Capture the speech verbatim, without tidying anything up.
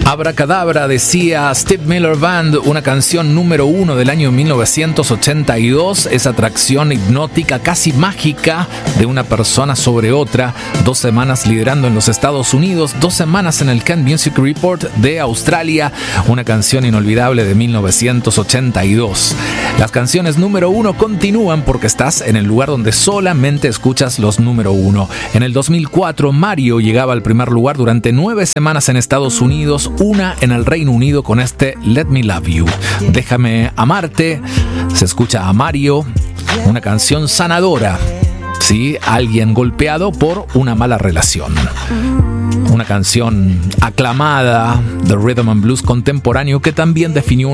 Abracadabra, decía Steve Miller Band, una canción número uno del año mil novecientos ochenta y dos, esa atracción hipnótica casi mágica de una persona sobre otra, dos semanas liderando en los Estados Unidos, dos semanas en el Can Music Report de Australia, una canción inolvidable de mil novecientos ochenta y dos. Las canciones número uno continúan porque estás en el lugar donde solamente escuchas los número uno. En el dos mil cuatro, Mario llegaba al primer lugar durante nueve semanas en Estados Unidos, una en el Reino Unido con este Let Me Love You. Déjame amarte, se escucha a Mario, una canción sanadora, ¿sí? Alguien golpeado por una mala relación. Una canción aclamada de rhythm and blues contemporáneo que también definió